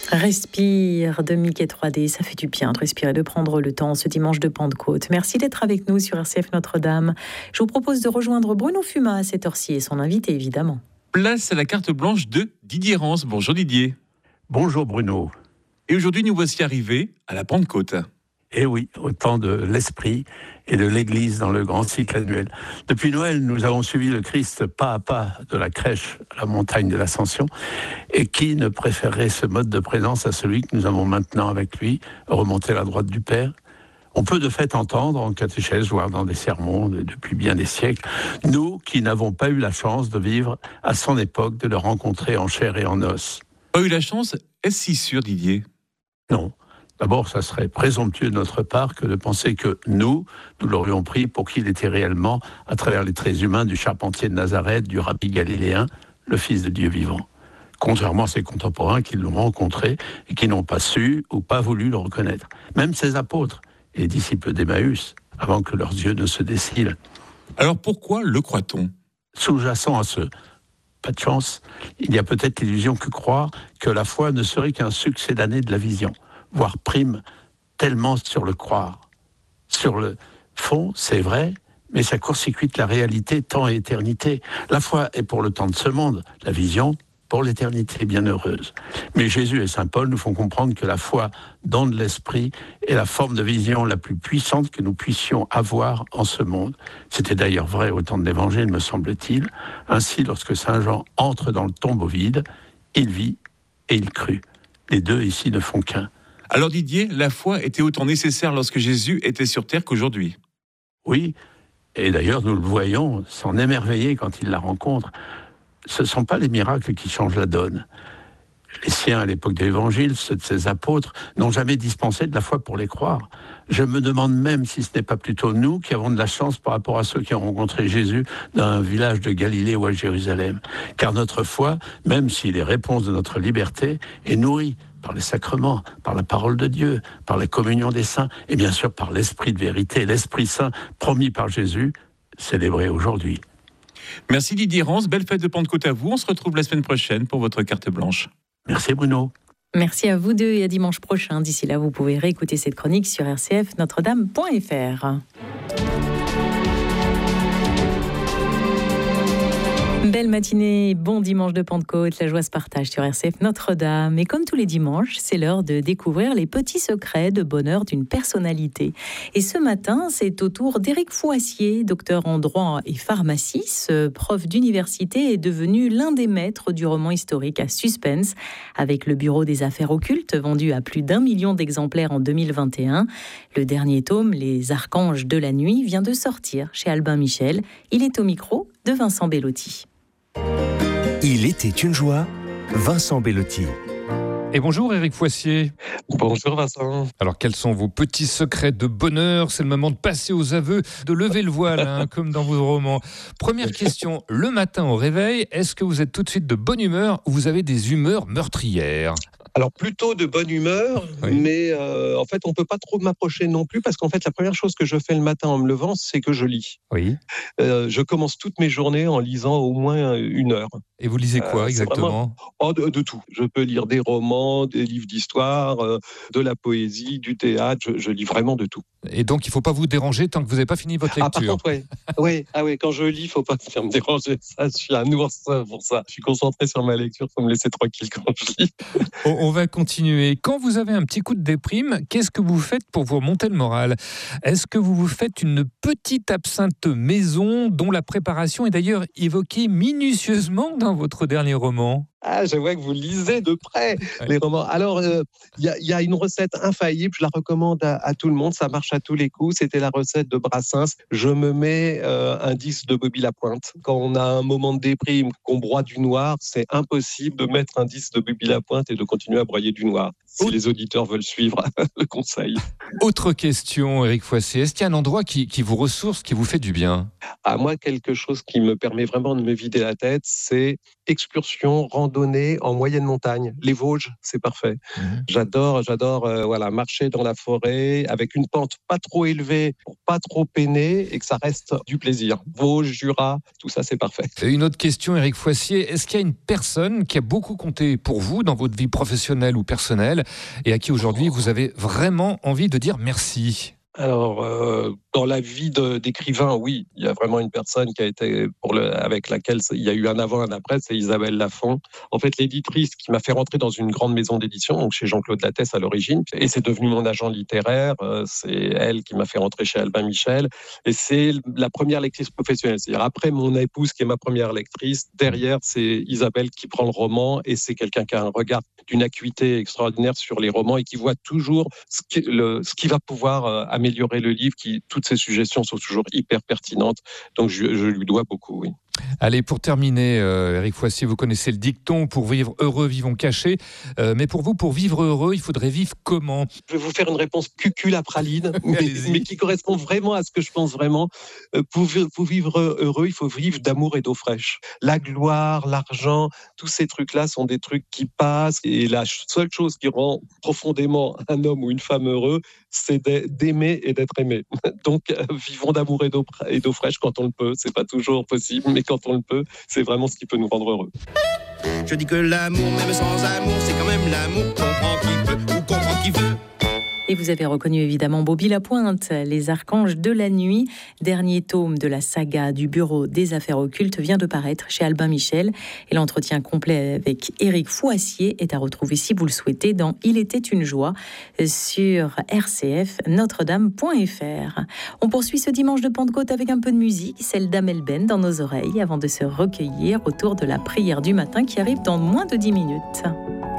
Respire de Mickey 3D, ça fait du bien de respirer, de prendre le temps ce dimanche de Pentecôte. Merci d'être avec nous sur RCF Notre-Dame. Je vous propose de rejoindre Bruno Fuma à cette heure-ci et son invité évidemment. Place à la carte blanche de Didier Rance. Bonjour Didier. Bonjour Bruno. Et aujourd'hui nous voici arrivés à la Pentecôte. Eh oui, au temps de l'Esprit et de l'Église dans le grand cycle annuel. Depuis Noël, nous avons suivi le Christ pas à pas de la crèche à la montagne de l'Ascension. Et qui ne préférerait ce mode de présence à celui que nous avons maintenant avec lui, remonté à la droite du Père? On peut de fait entendre en catéchèse, voire dans des sermons depuis bien des siècles, nous qui n'avons pas eu la chance de vivre à son époque, de le rencontrer en chair et en os. Pas eu la chance, est-ce si sûr Didier? Non. D'abord, ça serait présomptueux de notre part que de penser que nous l'aurions pris pour qui il était réellement, à travers les traits humains du charpentier de Nazareth, du rabbi galiléen, le Fils de Dieu vivant. Contrairement à ses contemporains qui l'ont rencontré et qui n'ont pas su ou pas voulu le reconnaître. Même ses apôtres et les disciples d'Emmaüs, avant que leurs yeux ne se décilent. Alors pourquoi le croit-on? Sous-jacent à ce pas de chance, il y a peut-être l'illusion que croire que la foi ne serait qu'un succédané de la vision, voire prime tellement sur le croire. Sur le fond, c'est vrai, mais ça court-circuite la réalité temps et éternité. La foi est pour le temps de ce monde, la vision pour l'éternité bienheureuse. Mais Jésus et saint Paul nous font comprendre que la foi, don de l'esprit, est la forme de vision la plus puissante que nous puissions avoir en ce monde. C'était d'ailleurs vrai au temps de l'Évangile, me semble-t-il. Ainsi, lorsque saint Jean entre dans le tombeau vide, il vit et il crut. Les deux ici ne font qu'un. Alors Didier, la foi était autant nécessaire lorsque Jésus était sur terre qu'aujourd'hui? Oui, et d'ailleurs nous le voyons s'en émerveiller quand il la rencontre. Ce ne sont pas les miracles qui changent la donne. Les siens à l'époque de l'Évangile, ceux de ses apôtres, n'ont jamais dispensé de la foi pour les croire. Je me demande même si ce n'est pas plutôt nous qui avons de la chance par rapport à ceux qui ont rencontré Jésus dans un village de Galilée ou à Jérusalem. Car notre foi, même si les réponses de notre liberté, est nourrie par les sacrements, par la parole de Dieu, par la communion des saints, et bien sûr par l'Esprit de vérité, l'Esprit Saint promis par Jésus, célébré aujourd'hui. Merci Didier Rance, belle fête de Pentecôte à vous. On se retrouve la semaine prochaine pour votre carte blanche. Merci Bruno. Merci à vous deux et à dimanche prochain. D'ici là, vous pouvez réécouter cette chronique sur rcfnotredame.fr. Belle matinée, bon dimanche de Pentecôte, la joie se partage sur RCF Notre-Dame. Et comme tous les dimanches, c'est l'heure de découvrir les petits secrets de bonheur d'une personnalité. Et ce matin, c'est au tour d'Éric Fouassier, docteur en droit et pharmacie. Ce prof d'université est devenu l'un des maîtres du roman historique à suspense, avec le Bureau des affaires occultes, vendu à plus d'1 million d'exemplaires en 2021. Le dernier tome, Les archanges de la nuit, vient de sortir chez Albin Michel. Il est au micro de Vincent Bellotti. Il était une joie, Vincent Bellotti. Et bonjour Éric Fouassier. Bonjour Vincent. Alors quels sont vos petits secrets de bonheur? C'est le moment de passer aux aveux, de lever le voile, comme dans vos romans. Première question, le matin au réveil, est-ce que vous êtes tout de suite de bonne humeur ou vous avez des humeurs meurtrières? Alors plutôt de bonne humeur, oui. Mais en fait on peut pas trop m'approcher non plus parce qu'en fait la première chose que je fais le matin en me levant, c'est que je lis. Oui. Je commence toutes mes journées en lisant au moins 1 heure. Et vous lisez quoi exactement? De tout. Je peux lire des romans, des livres d'histoire, de la poésie, du théâtre. Je lis vraiment de tout. Et donc il ne faut pas vous déranger tant que vous n'avez pas fini votre lecture. Par contre, oui. Quand je lis, il ne faut pas me déranger. Ça, je suis un ours pour ça. Je suis concentré sur ma lecture, il faut me laisser tranquille quand je lis. On va continuer. Quand vous avez un petit coup de déprime, qu'est-ce que vous faites pour vous remonter le moral? Est-ce que vous vous faites une petite absinthe maison dont la préparation est d'ailleurs évoquée minutieusement dans votre dernier roman? Ah, je vois que vous lisez de près les romans. Alors, il y a une recette infaillible, je la recommande à tout le monde, ça marche à tous les coups. C'était la recette de Brassens. Je me mets un disque de Bobby Lapointe. Quand on a un moment de déprime, qu'on broie du noir, c'est impossible de mettre un disque de Bobby Lapointe et de continuer à broyer du noir. si les auditeurs veulent suivre le conseil. Autre question, Éric Foissier. Est-ce qu'il y a un endroit qui vous ressource, qui vous fait du bien ? À moi, quelque chose qui me permet vraiment de me vider la tête, c'est excursion, randonnée en moyenne montagne. Les Vosges, c'est parfait. J'adore, voilà, marcher dans la forêt avec une pente pas trop élevée pour pas trop peiner et que ça reste du plaisir. Vosges, Jura, tout ça, c'est parfait. Et une autre question, Éric Foissier. Est-ce qu'il y a une personne qui a beaucoup compté pour vous dans votre vie professionnelle ou personnelle et à qui aujourd'hui vous avez vraiment envie de dire merci ? Alors, dans la vie d'écrivain, oui, il y a vraiment une personne qui a été avec laquelle il y a eu un avant, un après, c'est Isabelle Lafont. En fait, l'éditrice qui m'a fait rentrer dans une grande maison d'édition, donc chez Jean-Claude Lattès à l'origine, et c'est devenu mon agent littéraire. C'est elle qui m'a fait rentrer chez Albin Michel, et c'est la première lectrice professionnelle. C'est-à-dire après mon épouse qui est ma première lectrice, derrière c'est Isabelle qui prend le roman, et c'est quelqu'un qui a un regard d'une acuité extraordinaire sur les romans et qui voit toujours ce qui va pouvoir améliorer le livre, toutes ces suggestions sont toujours hyper pertinentes. Donc je lui dois beaucoup, oui. Allez, pour terminer, Éric Foissier, vous connaissez le dicton, pour vivre heureux, vivons cachés. Mais pour vous, pour vivre heureux, il faudrait vivre comment ? Je vais vous faire une réponse cuculapraline, mais qui correspond vraiment à ce que je pense vraiment. Pour vivre heureux, il faut vivre d'amour et d'eau fraîche. La gloire, l'argent, tous ces trucs-là sont des trucs qui passent. Et la seule chose qui rend profondément un homme ou une femme heureux, c'est d'aimer et d'être aimé. Donc, vivons d'amour et d'eau fraîche quand on le peut. C'est pas toujours possible, mais quand on le peut, c'est vraiment ce qui peut nous rendre heureux. Je dis que l'amour, même sans amour, c'est quand même l'amour. Comprend qui peut ou comprend qui veut. Et vous avez reconnu évidemment Bobby Lapointe, Les Archanges de la Nuit. Dernier tome de la saga du Bureau des Affaires Occultes vient de paraître chez Albin Michel. Et l'entretien complet avec Éric Foissier est à retrouver, si vous le souhaitez, dans Il était une joie sur RCF Notre-Dame.fr. On poursuit ce dimanche de Pentecôte avec un peu de musique, celle d'Amel Ben dans nos oreilles, avant de se recueillir autour de la prière du matin qui arrive dans moins de 10 minutes.